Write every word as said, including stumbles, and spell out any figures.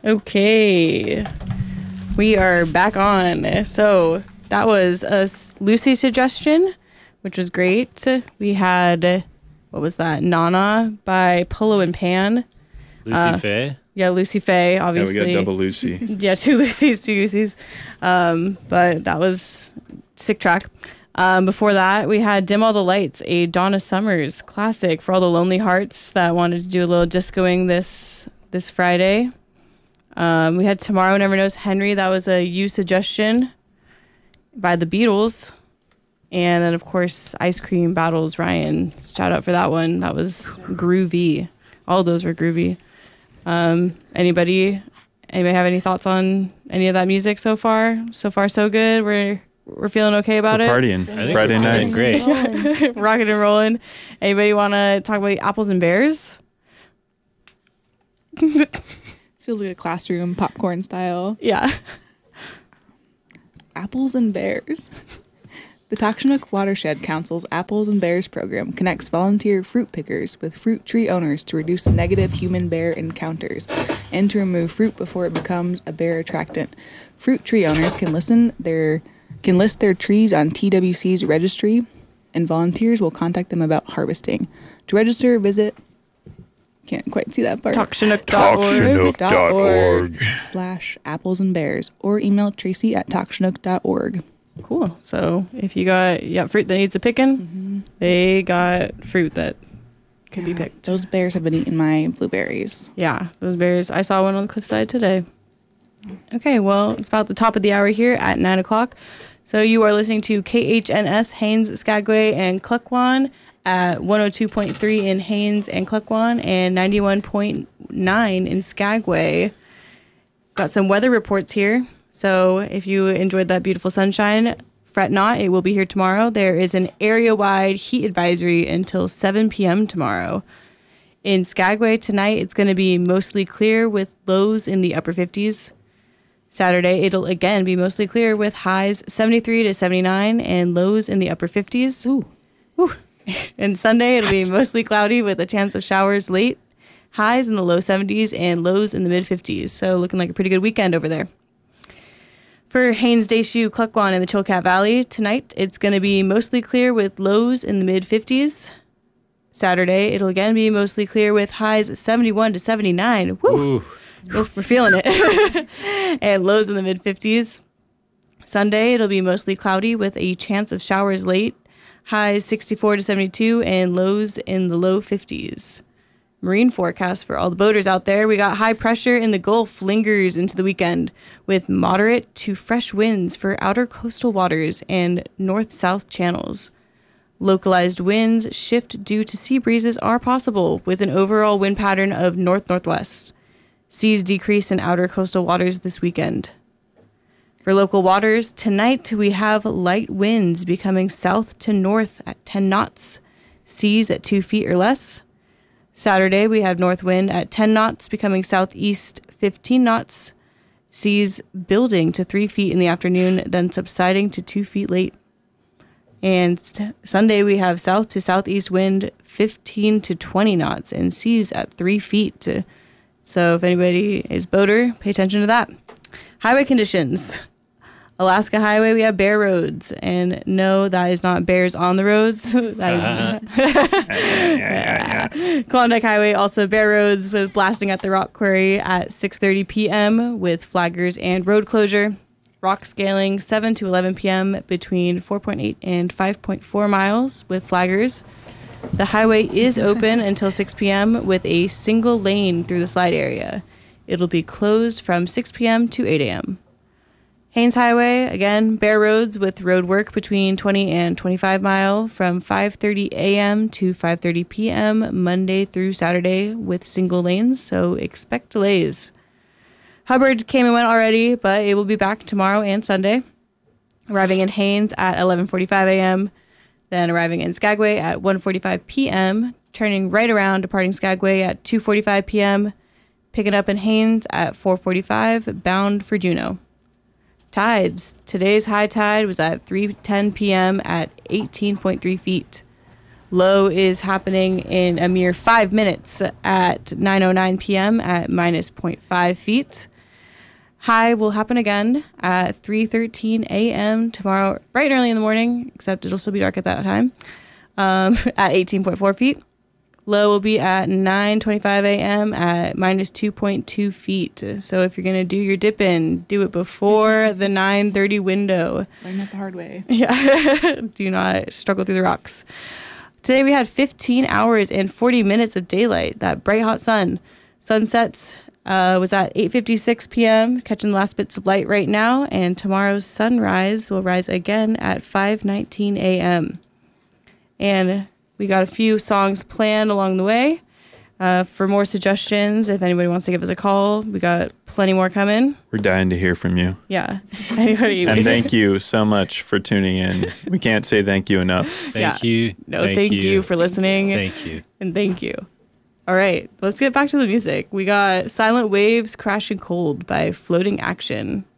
Okay. We are back on. So that was a Lucy suggestion, which was great. We had, what was that? Nana by Polo and Pan. Lucy uh, Faye? Yeah, Lucy Faye, obviously. Yeah, we got double Lucy. Yeah, two Lucys, two Lucy's. Um, but that was sick track. Um, before that, we had Dim All the Lights, a Donna Summers classic for all the lonely hearts that wanted to do a little discoing this this Friday. Um, we had Tomorrow Never Knows Henry. That was a you suggestion by the Beatles. And then, of course, Ice Cream Battles Ryan. Shout out for that one. That was groovy. All of those were groovy. Um, anybody, anybody have any thoughts on any of that music so far? So far, so good. We're we're feeling okay about we're it. Partying Friday night, great. Rocking and rolling. Anybody want to talk about apples and bears? This feels like a classroom popcorn style. Yeah. Apples and bears. The Takshanook Watershed Council's Apples and Bears program connects volunteer fruit pickers with fruit tree owners to reduce negative human-bear encounters and to remove fruit before it becomes a bear attractant. Fruit tree owners can listen their can list their trees on T W C's registry, and volunteers will contact them about harvesting. To register, visit can't quite see that part. Takshanook dot org slash apples and bears or email Tracy at takshanook dot org. Cool. So if you got yeah fruit that needs a picking, mm-hmm. they got fruit that can yeah, be picked. Those bears have been eating my blueberries. Yeah, those bears. I saw one on the cliffside today. Okay, well, it's about the top of the hour here at nine o'clock. So you are listening to K H N S Haines, Skagway, and Klukwan at one oh two point three in Haines and Klukwan and ninety-one point nine in Skagway. Got some weather reports here. So if you enjoyed that beautiful sunshine, fret not, it will be here tomorrow. There is an area-wide heat advisory until seven p.m. tomorrow. In Skagway tonight, it's going to be mostly clear with lows in the upper fifties. Saturday, it'll again be mostly clear with highs seventy-three to seventy-nine and lows in the upper fifties. Ooh. Ooh. And Sunday, it'll be mostly cloudy with a chance of showers late, highs in the low seventies and lows in the mid-fifties. So looking like a pretty good weekend over there. For Haines, Deschutes, Klukwan, and the Chilkat Valley, tonight it's going to be mostly clear with lows in the mid-fifties. Saturday, it'll again be mostly clear with highs seventy-one to seventy-nine. Woo! Ooh. We're feeling it. And lows in the mid-fifties. Sunday, it'll be mostly cloudy with a chance of showers late, highs sixty-four to seventy-two, and lows in the low fifties. Marine forecast for all the boaters out there. We got high pressure in the Gulf lingers into the weekend with moderate to fresh winds for outer coastal waters and north-south channels. Localized winds shift due to sea breezes are possible with an overall wind pattern of north-northwest. Seas decrease in outer coastal waters this weekend. For local waters, tonight we have light winds becoming south to north at ten knots. Seas at two feet or less. Saturday, we have north wind at ten knots, becoming southeast fifteen knots. Seas building to three feet in the afternoon, then subsiding to two feet late. And st- Sunday, we have south to southeast wind fifteen to twenty knots, and seas at three feet. So if anybody is boater, pay attention to that. Highway conditions. Alaska Highway, we have bare roads. And no, that is not bears on the roads. That uh-huh. is yeah. Klondike Highway, also bare roads with blasting at the rock quarry at six thirty p.m. with flaggers and road closure. Rock scaling seven to eleven p.m. between four point eight and five point four miles with flaggers. The highway is open until six p.m. with a single lane through the slide area. It'll be closed from six p.m. to eight a.m. Haines Highway, again, bare roads with road work between twenty and twenty-five mile from five thirty a.m. to five thirty p.m. Monday through Saturday with single lanes, so expect delays. Hubbard came and went already, but it will be back tomorrow and Sunday. Arriving in Haines at eleven forty-five a.m., then arriving in Skagway at one forty-five p.m., turning right around, departing Skagway at two forty-five p.m., picking up in Haines at four forty-five, bound for Juneau. Tides. Today's high tide was at three ten p.m. at eighteen point three feet. Low is happening in a mere five minutes at nine oh nine p.m. at minus zero point five feet. High will happen again at three thirteen a.m. tomorrow, bright and early in the morning, except it'll still be dark at that time, um, at eighteen point four feet. Low will be at nine twenty-five a.m. at minus two point two feet. So if you're going to do your dip in, do it before the nine thirty window. Learn that the hard way. Yeah. Do not struggle through the rocks. Today we had fifteen hours and forty minutes of daylight, that bright hot sun. Sunsets uh, was at eight fifty-six p.m., catching the last bits of light right now. And tomorrow's sunrise will rise again at five nineteen a.m. And we got a few songs planned along the way. Uh, for more suggestions, if anybody wants to give us a call, we got plenty more coming. We're dying to hear from you. Yeah. Anybody? And thank you so much for tuning in. We can't say thank you enough. Thank Yeah. you. No, thank, thank you. you for listening. Thank you. And thank you. All right, let's get back to the music. We got Silent Waves, Crashing Cold by Floating Action.